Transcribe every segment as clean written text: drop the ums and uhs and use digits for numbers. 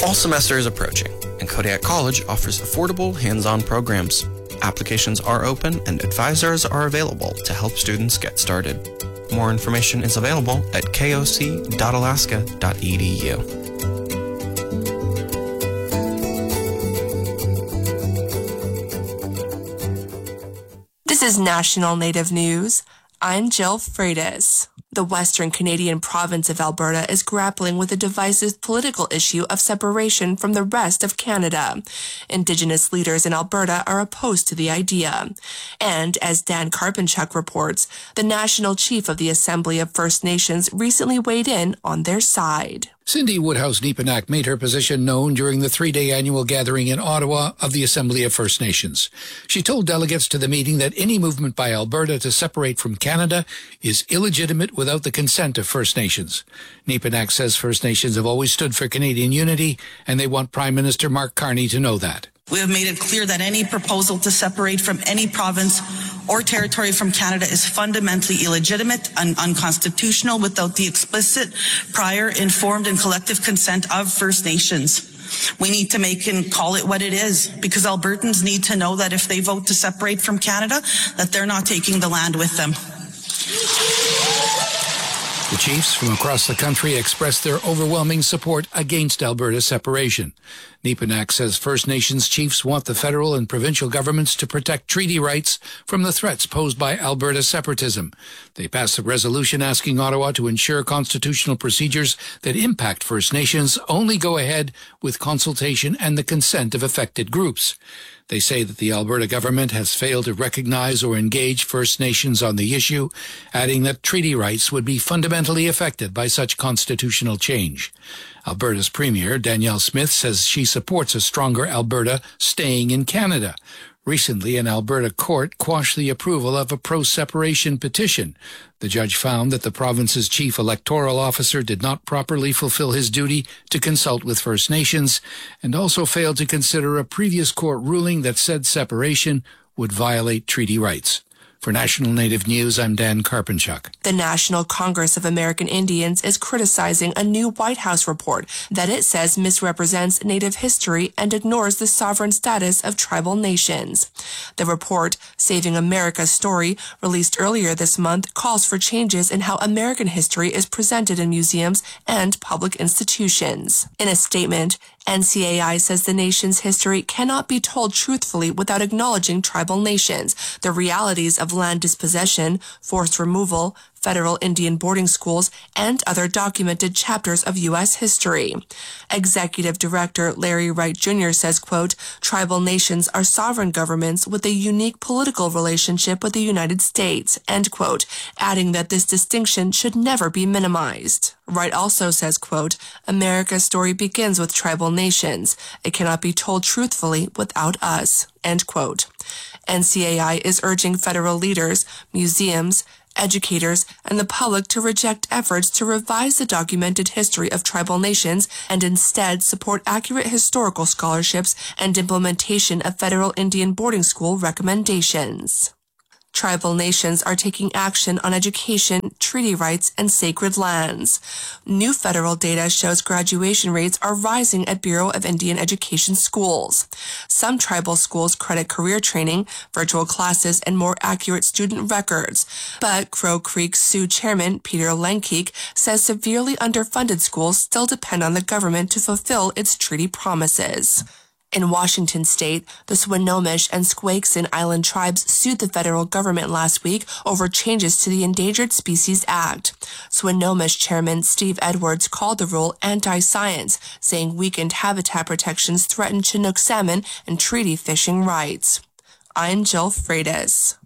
Fall semester is approaching, and Kodiak College offers affordable, hands-on programs. Applications are open, and advisors are available to help students get started. More information is available at koc.alaska.edu. This is National Native News. I'm Jill Freitas. The Western Canadian province of Alberta is grappling with the divisive political issue of separation from the rest of Canada. Indigenous leaders in Alberta are opposed to the idea. And as Dan Karpenchuk reports, the National Chief of the Assembly of First Nations recently weighed in on their side. Cindy Woodhouse-Nepenak made her position known during the 3-day annual gathering in Ottawa of the Assembly of First Nations. She told delegates to the meeting that any movement by Alberta to separate from Canada is illegitimate without the consent of First Nations. Nepenak says First Nations have always stood for Canadian unity, and they want Prime Minister Mark Carney to know that. We have made it clear that any proposal to separate from any province or territory from Canada is fundamentally illegitimate and unconstitutional without the explicit, prior, informed, and collective consent of First Nations. We need to make and call it what it is, because Albertans need to know that if they vote to separate from Canada, that they're not taking the land with them. The chiefs from across the country expressed their overwhelming support against Alberta separation. Nepenak says First Nations chiefs want the federal and provincial governments to protect treaty rights from the threats posed by Alberta separatism. They passed a resolution asking Ottawa to ensure constitutional procedures that impact First Nations only go ahead with consultation and the consent of affected groups. They say that the Alberta government has failed to recognize or engage First Nations on the issue, adding that treaty rights would be fundamentally affected by such constitutional change. Alberta's Premier, Danielle Smith, says she supports a stronger Alberta staying in Canada. Recently, an Alberta court quashed the approval of a pro-separation petition. The judge found that the province's chief electoral officer did not properly fulfill his duty to consult with First Nations and also failed to consider a previous court ruling that said separation would violate treaty rights. For National Native News, I'm Dan Karpenchuk. The National Congress of American Indians is criticizing a new White House report that it says misrepresents Native history and ignores the sovereign status of tribal nations. The report, Saving America's Story, released earlier this month, calls for changes in how American history is presented in museums and public institutions. In a statement, NCAI says the nation's history cannot be told truthfully without acknowledging tribal nations, the realities of land dispossession, forced removal, federal Indian boarding schools, and other documented chapters of U.S. history. Executive Director Larry Wright Jr. says, quote, tribal nations are sovereign governments with a unique political relationship with the United States, end quote, adding that this distinction should never be minimized. Wright also says, quote, America's story begins with tribal nations. It cannot be told truthfully without us, end quote. NCAI is urging federal leaders, museums, educators, and the public to reject efforts to revise the documented history of tribal nations and instead support accurate historical scholarships and implementation of federal Indian boarding school recommendations. Tribal nations are taking action on education, treaty rights, and sacred lands. New federal data shows graduation rates are rising at Bureau of Indian Education schools. Some tribal schools credit career training, virtual classes, and more accurate student records. But Crow Creek Sioux chairman Peter Lenkeek says severely underfunded schools still depend on the government to fulfill its treaty promises. In Washington state, the Swinomish and Squaxin Island tribes sued the federal government last week over changes to the Endangered Species Act. Swinomish Chairman Steve Edwards called the rule anti-science, saying weakened habitat protections threaten Chinook salmon and treaty fishing rights. I'm Jill Freitas.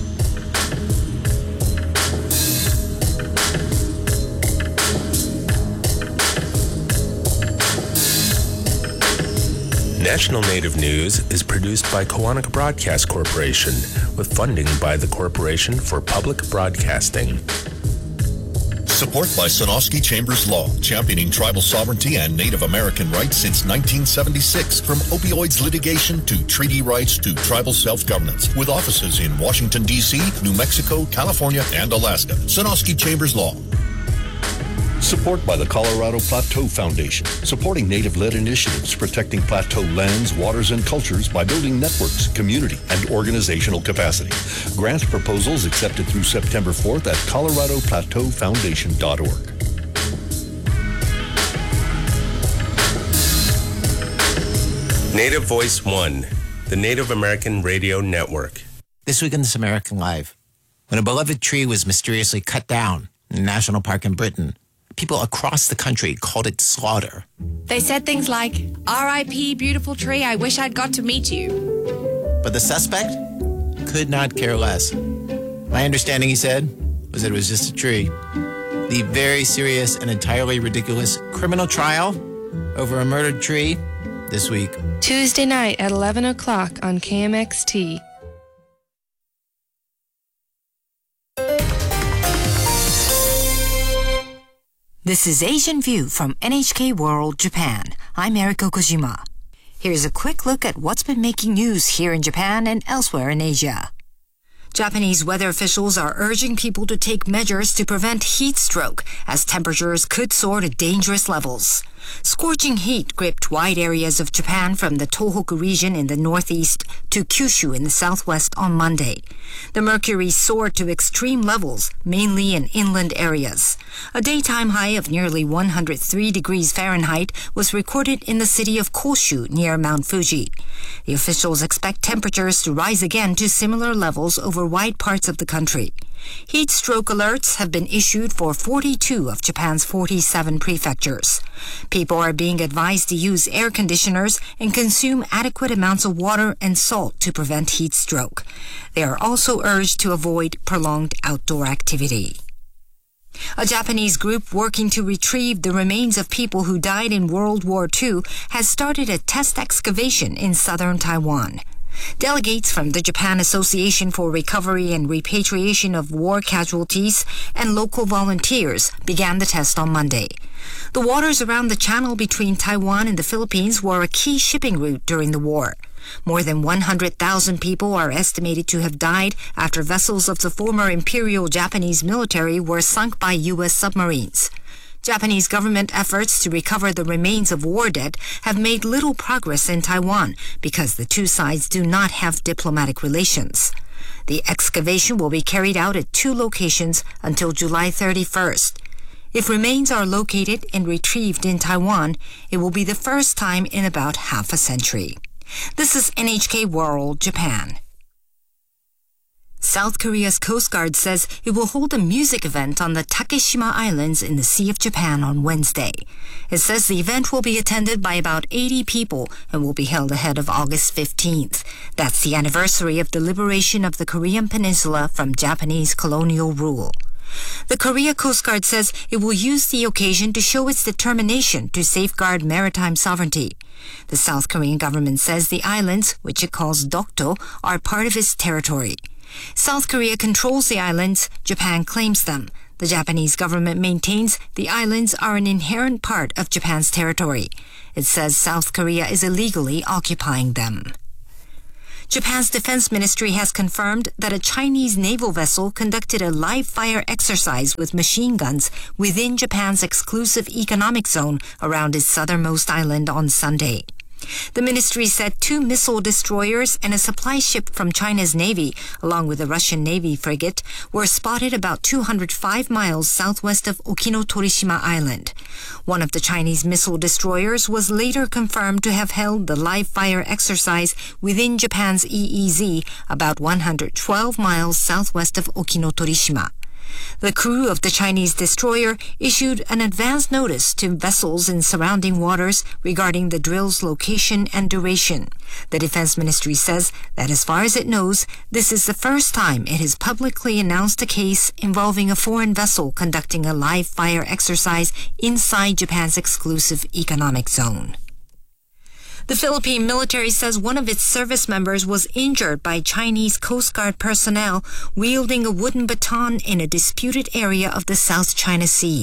National Native News is produced by Koahnic Broadcast Corporation with funding by the Corporation for Public Broadcasting. Support by Sonosky Chambers Law, championing tribal sovereignty and Native American rights since 1976. From opioids litigation to treaty rights to tribal self-governance. With offices in Washington, D.C., New Mexico, California, and Alaska. Sonosky Chambers Law. Support by the Colorado Plateau Foundation, supporting native-led initiatives protecting plateau lands, waters, and cultures by building networks, community, and organizational capacity. Grant proposals accepted through September 4th at coloradoplateaufoundation.org. Native Voice One, the Native American Radio Network. This week in This American Life, when a beloved tree was mysteriously cut down in a national park in Britain, people across the country called it slaughter. They said things like, R.I.P. beautiful tree, I wish I'd got to meet you. But the suspect could not care less. My understanding, he said, was that it was just a tree. The very serious and entirely ridiculous criminal trial over a murdered tree this week. Tuesday night at 11 o'clock on KMXT. This is Asian View from NHK World Japan. I'm Eriko Kojima. Here's a quick look at what's been making news here in Japan and elsewhere in Asia. Japanese weather officials are urging people to take measures to prevent heat stroke, as temperatures could soar to dangerous levels. Scorching heat gripped wide areas of Japan from the Tohoku region in the northeast to Kyushu in the southwest on Monday. The mercury soared to extreme levels, mainly in inland areas. A daytime high of nearly 103 degrees Fahrenheit was recorded in the city of Koshu near Mount Fuji. The officials expect temperatures to rise again to similar levels over wide parts of the country. Heat stroke alerts have been issued for 42 of Japan's 47 prefectures. People are being advised to use air conditioners and consume adequate amounts of water and salt to prevent heat stroke. They are also urged to avoid prolonged outdoor activity. A Japanese group working to retrieve the remains of people who died in World War II has started a test excavation in southern Taiwan. Delegates from the Japan Association for Recovery and Repatriation of War Casualties and local volunteers began the test on Monday. The waters around the channel between Taiwan and the Philippines were a key shipping route during the war. More than 100,000 people are estimated to have died after vessels of the former Imperial Japanese military were sunk by U.S. submarines. Japanese government efforts to recover the remains of war dead have made little progress in Taiwan because the two sides do not have diplomatic relations. The excavation will be carried out at 2 locations until July 31st. If remains are located and retrieved in Taiwan, it will be the first time in about half a century. This is NHK World Japan. South Korea's Coast Guard says it will hold a music event on the Takeshima Islands in the Sea of Japan on Wednesday. It says the event will be attended by about 80 people and will be held ahead of August 15th. That's the anniversary of the liberation of the Korean Peninsula from Japanese colonial rule. The Korea Coast Guard says it will use the occasion to show its determination to safeguard maritime sovereignty. The South Korean government says the islands, which it calls Dokdo, are part of its territory. South Korea controls the islands, Japan claims them. The Japanese government maintains the islands are an inherent part of Japan's territory. It says South Korea is illegally occupying them. Japan's defense ministry has confirmed that a Chinese naval vessel conducted a live-fire exercise with machine guns within Japan's exclusive economic zone around its southernmost island on Sunday. The ministry said 2 missile destroyers and a supply ship from China's Navy, along with a Russian Navy frigate, were spotted about 205 miles southwest of Okinotorishima Island. One of the Chinese missile destroyers was later confirmed to have held the live-fire exercise within Japan's EEZ, about 112 miles southwest of Okinotorishima. The crew of the Chinese destroyer issued an advance notice to vessels in surrounding waters regarding the drill's location and duration. The Defense Ministry says that as far as it knows, this is the first time it has publicly announced a case involving a foreign vessel conducting a live-fire exercise inside Japan's exclusive economic zone. The Philippine military says one of its service members was injured by Chinese Coast Guard personnel wielding a wooden baton in a disputed area of the South China Sea.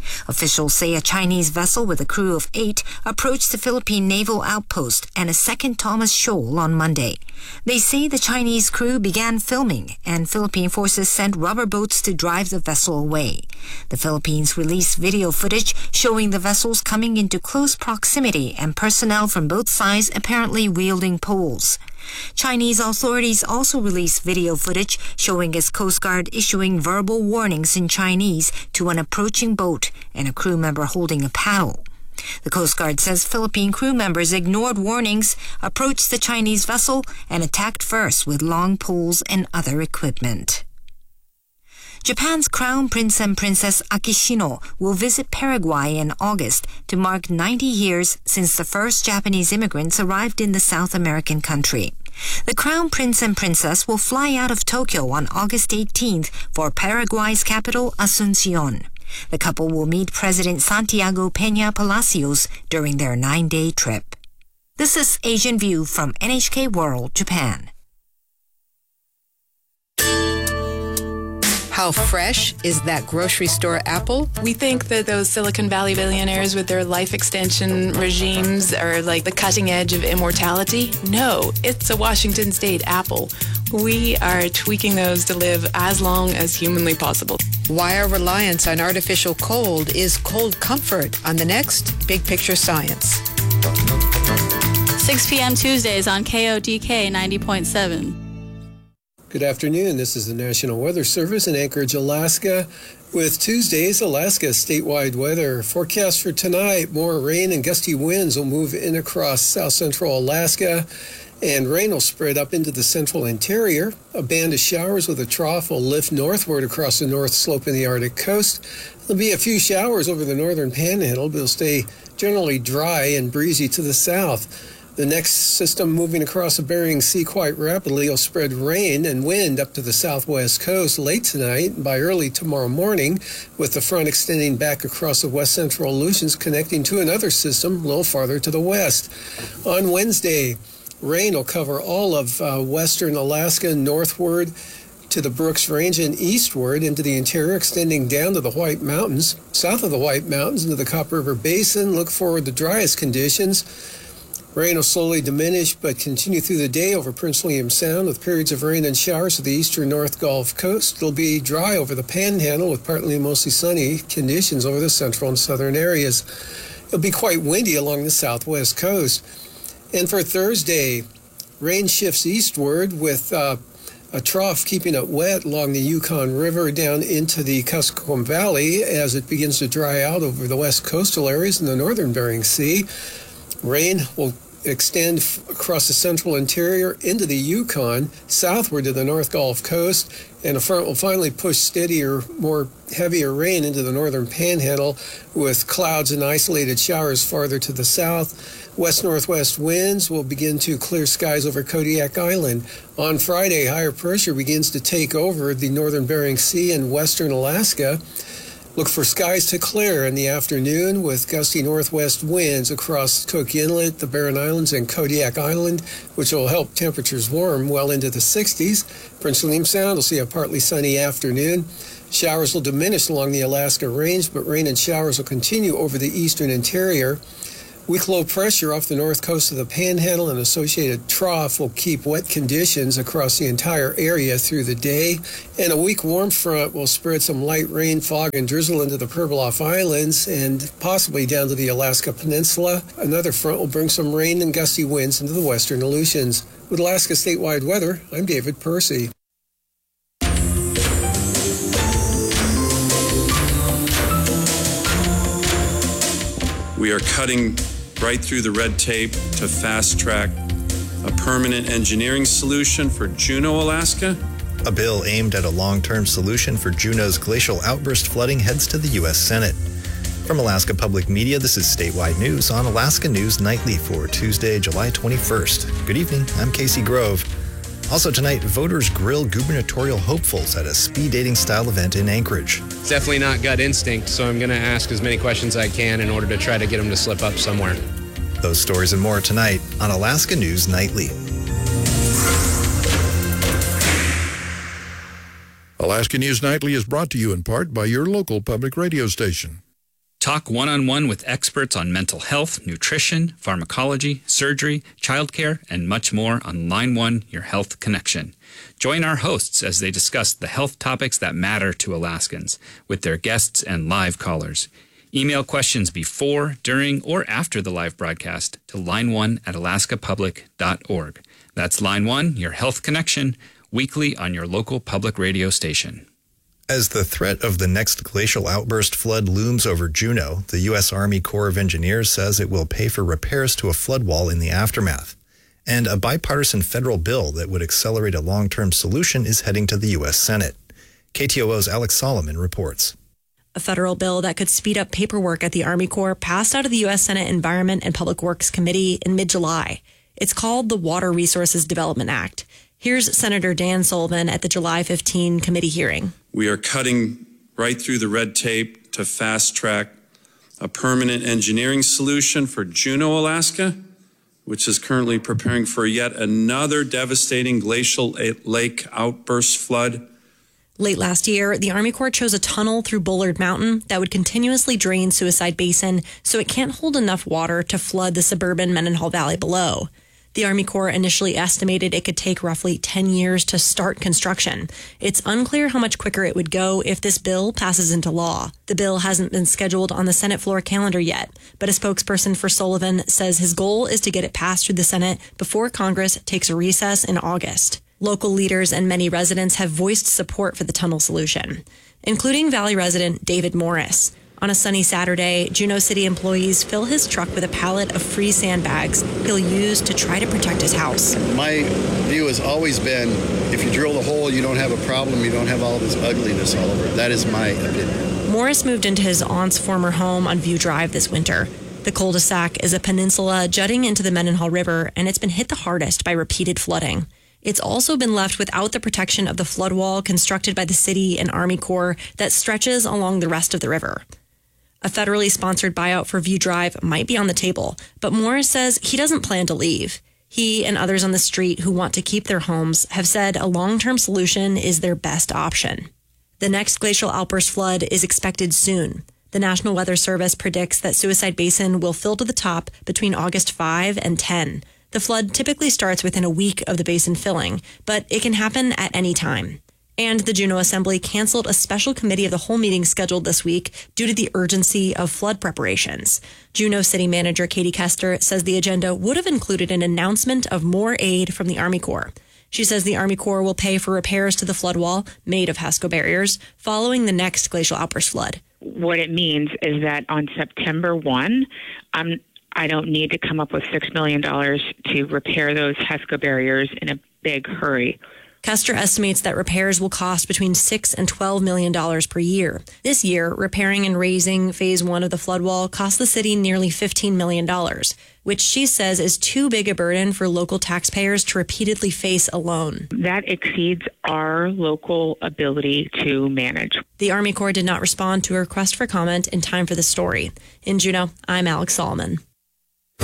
Officials say a Chinese vessel with a crew of 8 approached the Philippine naval outpost and a second Thomas Shoal on Monday. They say the Chinese crew began filming and Philippine forces sent rubber boats to drive the vessel away. The Philippines released video footage showing the vessels coming into close proximity and personnel from both sides apparently wielding poles. Chinese authorities also released video footage showing its Coast Guard issuing verbal warnings in Chinese to an approaching boat and a crew member holding a paddle. The Coast Guard says Philippine crew members ignored warnings, approached the Chinese vessel, and attacked first with long poles and other equipment. Japan's Crown Prince and Princess Akishino will visit Paraguay in August to mark 90 years since the first Japanese immigrants arrived in the South American country. The Crown Prince and Princess will fly out of Tokyo on August 18th for Paraguay's capital, Asuncion. The couple will meet President Santiago Peña Palacios during their 9-day trip. This is Asian View from NHK World, Japan. How fresh is that grocery store apple? We think that those Silicon Valley billionaires with their life extension regimes are like the cutting edge of immortality. No, it's a Washington State apple. We are tweaking those to live as long as humanly possible. Why our reliance on artificial cold is cold comfort on the next Big Picture Science. 6 p.m. Tuesdays on KODK 90.7. Good afternoon. This is the National Weather Service in Anchorage, Alaska, with Tuesday's Alaska statewide weather. Forecast for tonight, more rain and gusty winds will move in across south central Alaska, and rain will spread up into the central interior. A band of showers with a trough will lift northward across the north slope of the Arctic coast. There'll be a few showers over the northern panhandle, but it'll stay generally dry and breezy to the south. The next system moving across the Bering Sea quite rapidly will spread rain and wind up to the southwest coast late tonight and by early tomorrow morning, with the front extending back across the west central Aleutians, connecting to another system a little farther to the west. On Wednesday, rain will cover all of western Alaska northward to the Brooks Range and eastward into the interior, extending down to the White Mountains. South of the White Mountains into the Copper River Basin, look for the driest conditions. Rain will slowly diminish but continue through the day over Prince William Sound with periods of rain and showers to the eastern North Gulf Coast. It'll be dry over the Panhandle with partly mostly sunny conditions over the central and southern areas. It'll be quite windy along the southwest coast. And for Thursday, rain shifts eastward with a trough keeping it wet along the Yukon River down into the Kuskokwim Valley as it begins to dry out over the west coastal areas in the northern Bering Sea. Rain will extend across the central interior into the Yukon, southward to the North Gulf Coast, and a front will finally push steadier, more heavier rain into the northern Panhandle with clouds and isolated showers farther to the south. West-northwest winds will begin to clear skies over Kodiak Island. On Friday, higher pressure begins to take over the northern Bering Sea and western Alaska. Look for skies to clear in the afternoon with gusty northwest winds across Cook Inlet, the Barren Islands, and Kodiak Island, which will help temperatures warm well into the 60s. Prince William Sound will see a partly sunny afternoon. Showers will diminish along the Alaska Range, but rain and showers will continue over the eastern interior. Weak low pressure off the north coast of the Panhandle and associated trough will keep wet conditions across the entire area through the day. And a weak warm front will spread some light rain, fog, and drizzle into the Pribilof Islands and possibly down to the Alaska Peninsula. Another front will bring some rain and gusty winds into the western Aleutians. With Alaska statewide weather, I'm David Percy. We are cutting right through the red tape to fast-track a permanent engineering solution for Juneau, Alaska. A bill aimed at a long-term solution for Juneau's glacial outburst flooding heads to the U.S. Senate. From Alaska Public Media, this is Statewide News on Alaska News Nightly for Tuesday, July 21st. Good evening, I'm Casey Grove. Also tonight, voters grill gubernatorial hopefuls at a speed dating style event in Anchorage. It's definitely not gut instinct, so I'm going to ask as many questions as I can in order to try to get them to slip up somewhere. Those stories and more tonight on Alaska News Nightly. Alaska News Nightly is brought to you in part by your local public radio station. Talk one-on-one with experts on mental health, nutrition, pharmacology, surgery, childcare, and much more on Line 1, Your Health Connection. Join our hosts as they discuss the health topics that matter to Alaskans with their guests and live callers. Email questions before, during, or after the live broadcast to line1@alaskapublic.org. That's Line 1, Your Health Connection, weekly on your local public radio station. As the threat of the next glacial outburst flood looms over Juneau, the U.S. Army Corps of Engineers says it will pay for repairs to a flood wall in the aftermath. And a bipartisan federal bill that would accelerate a long-term solution is heading to the U.S. Senate. KTOO's Alex Solomon reports. A federal bill that could speed up paperwork at the Army Corps passed out of the U.S. Senate Environment and Public Works Committee in mid-July. It's called the Water Resources Development Act. Here's Senator Dan Sullivan at the July 15 committee hearing. We are cutting right through the red tape to fast-track a permanent engineering solution for Juneau, Alaska, which is currently preparing for yet another devastating glacial lake outburst flood. Late last year, the Army Corps chose a tunnel through Bullard Mountain that would continuously drain Suicide Basin so it can't hold enough water to flood the suburban Mendenhall Valley below. The Army Corps initially estimated it could take roughly 10 years to start construction. It's unclear how much quicker it would go if this bill passes into law. The bill hasn't been scheduled on the Senate floor calendar yet, but a spokesperson for Sullivan says his goal is to get it passed through the Senate before Congress takes a recess in August. Local leaders and many residents have voiced support for the tunnel solution, including Valley resident David Morris. On a sunny Saturday, Juneau City employees fill his truck with a pallet of free sandbags he'll use to try to protect his house. My view has always been, if you drill the hole, you don't have a problem, you don't have all this ugliness all over. That is my opinion. Morris moved into his aunt's former home on View Drive this winter. The cul-de-sac is a peninsula jutting into the Mendenhall River, and it's been hit the hardest by repeated flooding. It's also been left without the protection of the flood wall constructed by the city and Army Corps that stretches along the rest of the river. A federally sponsored buyout for View Drive might be on the table, but Morris says he doesn't plan to leave. He and others on the street who want to keep their homes have said a long-term solution is their best option. The next glacial outburst flood is expected soon. The National Weather Service predicts that Suicide Basin will fill to the top between August 5 and 10. The flood typically starts within a week of the basin filling, but it can happen at any time. And the Juneau Assembly canceled a special committee of the whole meeting scheduled this week due to the urgency of flood preparations. Juneau City Manager Katie Kester says the agenda would have included an announcement of more aid from the Army Corps. She says the Army Corps will pay for repairs to the flood wall, made of HESCO barriers, following the next glacial outburst flood. What it means is that on September 1, I don't need to come up with $6 million to repair those HESCO barriers in a big hurry. Kester estimates that repairs will cost between $6 and $12 million per year. This year, repairing and raising Phase 1 of the flood wall cost the city nearly $15 million, which she says is too big a burden for local taxpayers to repeatedly face alone. That exceeds our local ability to manage. The Army Corps did not respond to a request for comment in time for the story. In Juneau, I'm Alex Solomon.